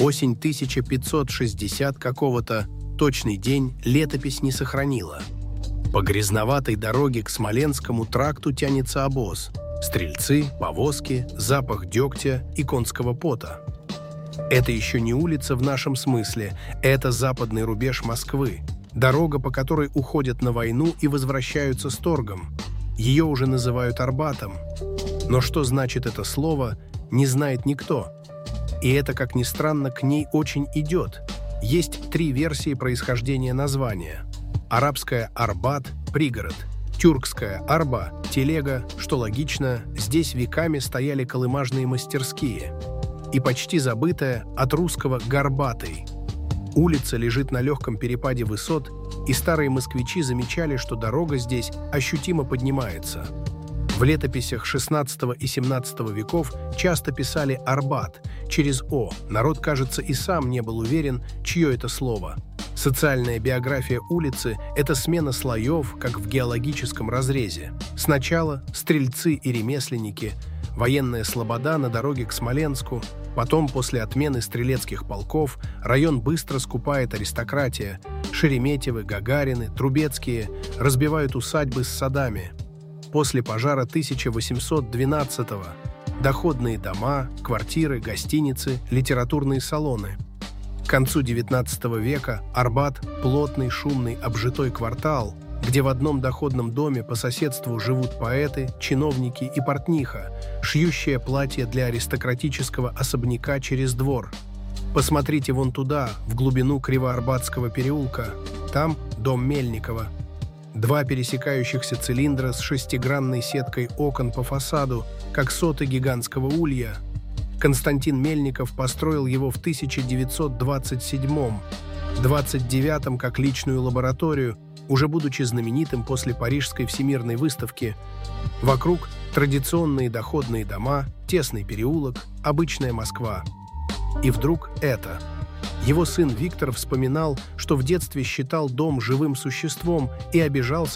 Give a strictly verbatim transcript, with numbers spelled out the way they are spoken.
Осень тысяча пятьсот шестьдесят какого-то, точный день, летопись не сохранила. По грязноватой дороге к Смоленскому тракту тянется обоз. Стрельцы, повозки, запах дегтя и конского пота. Это еще не улица в нашем смысле, это западный рубеж Москвы. Дорога, по которой уходят на войну и возвращаются с торгом. Ее уже называют Арбатом. Но что значит это слово, не знает никто. И это, как ни странно, к ней очень идет. Есть три версии происхождения названия. Арабская «Арбат» – пригород. Тюркская «Арба» – телега, что логично, здесь веками стояли колымажные мастерские. И почти забытая от русского «Горбатый». Улица лежит на легком перепаде высот, и старые москвичи замечали, что дорога здесь ощутимо поднимается. В летописях шестнадцатого и семнадцатого веков часто писали «Арбат» через «о». Народ, кажется, и сам не был уверен, чье это слово. Социальная биография улицы – это смена слоев, как в геологическом разрезе. Сначала стрельцы и ремесленники, военная слобода на дороге к Смоленску, потом, после отмены стрелецких полков, район быстро скупает аристократия. Шереметьевы, Гагарины, Трубецкие разбивают усадьбы с садами. После пожара тысяча восемьсот двенадцатого доходные дома, квартиры, гостиницы, литературные салоны. К концу девятнадцатого века Арбат – плотный, шумный, обжитой квартал, где в одном доходном доме по соседству живут поэты, чиновники и портниха, шьющая платье для аристократического особняка через двор. Посмотрите вон туда, в глубину Кривоарбатского переулка. Там дом Мельникова. Два пересекающихся цилиндра с шестигранной сеткой окон по фасаду, как соты гигантского улья. Константин Мельников построил его в тысяча девятьсот двадцать седьмом, двадцать девятом как личную лабораторию, уже будучи знаменитым после Парижской всемирной выставки. Вокруг традиционные доходные дома, тесный переулок, обычная Москва. И вдруг это. Его сын Виктор вспоминал, что в детстве считал дом живым существом и обижался,